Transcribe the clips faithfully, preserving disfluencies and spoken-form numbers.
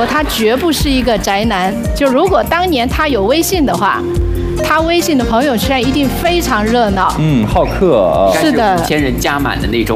说，他绝不是一个宅男。就如果当年他有微信的话，他微信的朋友圈一定非常热闹。 嗯，好客。 是的， 五千人加满的那种。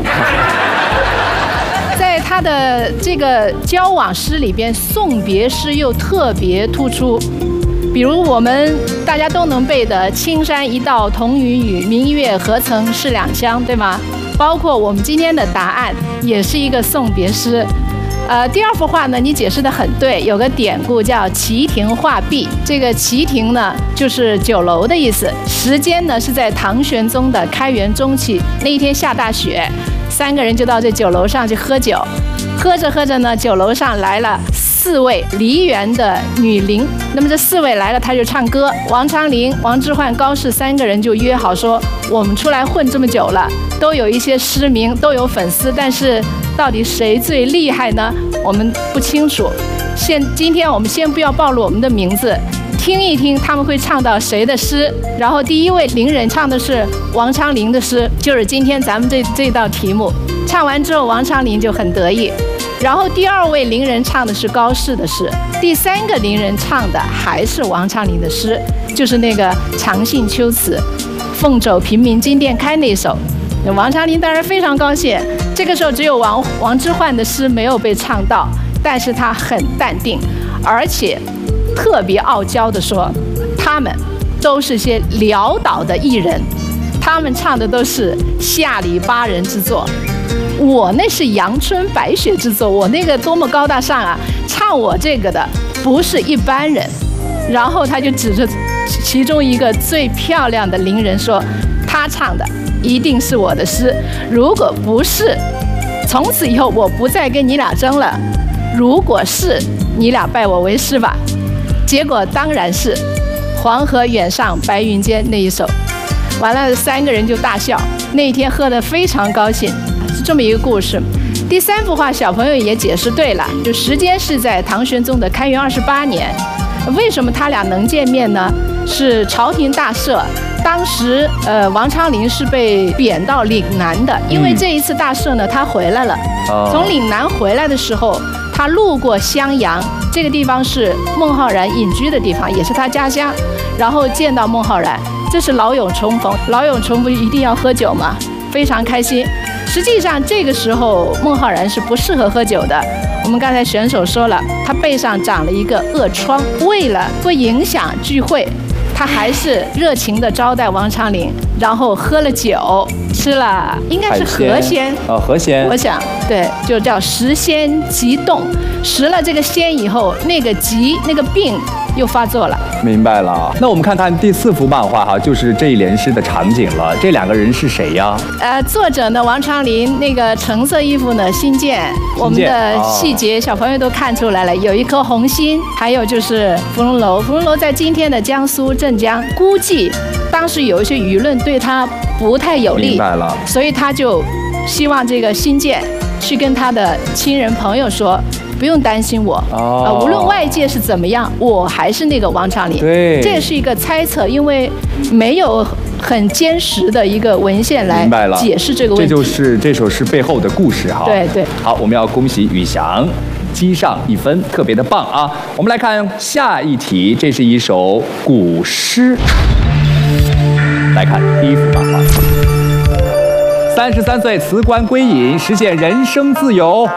在他的这个交往诗里边，送别诗又特别突出。比如我们大家都能背的"青山一道同云雨，明月何曾是两乡"，对吗？包括我们今天的答案也是一个送别诗。呃，第二幅画呢，你解释得很对，有个典故叫旗亭画壁。这个旗亭呢，就是酒楼的意思。时间呢是在唐玄宗的开元中期，那一天下大雪，三个人就到这酒楼上去喝酒。喝着喝着呢，酒楼上来了四位梨园的女伶。那么这四位来了，他就唱歌。王昌龄、王之涣、高适三个人就约好说，我们出来混这么久了，都有一些诗名，都有粉丝，但是到底谁最厉害呢？我们不清楚。现今天我们先不要暴露我们的名字，听一听他们会唱到谁的诗。然后第一位伶人唱的是王昌龄的诗，就是今天咱们这这道题目。唱完之后，王昌龄就很得意。然后第二位伶人唱的是高适的诗，第三个伶人唱的还是王昌龄的诗，就是那个《长信秋词》，凤肘平明金殿开那首。王昌龄当然非常高兴。这个时候只有王王之涣的诗没有被唱到，但是他很淡定，而且特别傲娇地说，他们都是些潦倒的艺人，他们唱的都是下里巴人之作。我那是阳春白雪之作，我那个多么高大上啊！唱我这个的不是一般人。然后他就指着其中一个最漂亮的伶人说，他唱的一定是我的诗，如果不是，从此以后我不再跟你俩争了，如果是，你俩拜我为师吧。结果当然是黄河远上白云间那一首。完了，三个人就大笑。那一天喝得非常高兴，是这么一个故事。第三幅画小朋友也解释对了，就时间是在唐玄宗的开元二十八年。为什么他俩能见面呢？是朝廷大赦，当时呃王昌龄是被贬到岭南的，因为这一次大赦呢，他回来了。 哦、 从岭南回来的时候，他路过襄阳，这个地方是孟浩然隐居的地方，也是他家乡。然后见到孟浩然，这是老友重逢，老友重逢一定要喝酒嘛，非常开心。实际上这个时候孟浩然是不适合喝酒的。我们刚才选手说了，他背上长了一个恶疮，为了不影响聚会，他还是热情地招待王昌龄，然后喝了酒，吃了应该是河鲜哦，河鲜， 我想对，就叫食鲜急冻，食了这个鲜以后，那个急那个病又发作了。 明白了。那我们看看第四幅漫画哈，就是这一联诗的场景了。这两个人是谁呀？ 呃，作者呢王昌龄，那个橙色衣服呢新建，我们的细节、哦、小朋友都看出来了，有一颗红心，还有就是芙蓉楼。芙蓉楼在今天的江苏镇江，估计当时有一些舆论对他不太有利， 明白了， 所以他就希望这个新建去跟他的亲人朋友说，不用担心我， 哦、 呃，无论外界是怎么样，我还是那个王昌龄。 对， 这是一个猜测，因为没有很坚实的一个文献来解释这个问题。 这就是这首诗背后的故事哈。 对对。 好，我们要恭喜宇翔击上一分，特别的棒啊！我们来看下一题，这是一首古诗。来看第一幅漫画。三十三岁辞官归隐，实现人生自由。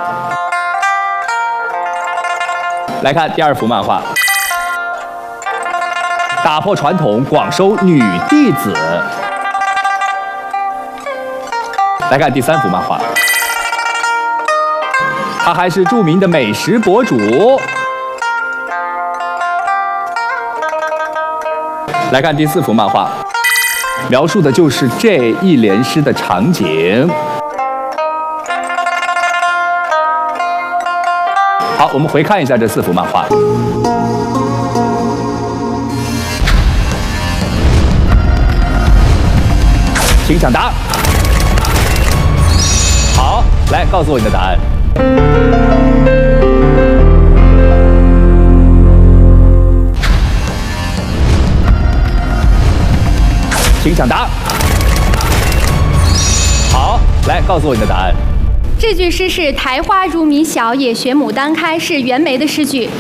来看第二幅漫画，打破传统，广收女弟子。来看第三幅漫画，他还是著名的美食博主。来看第四幅漫画，描述的就是这一联诗的场景。好，我们回看一下这四幅漫画。请抢答。好，来告诉我你的答案。请抢答。好，来告诉我你的答案。 这句诗是“苔花如米小，也学牡丹开”，是袁枚的诗句。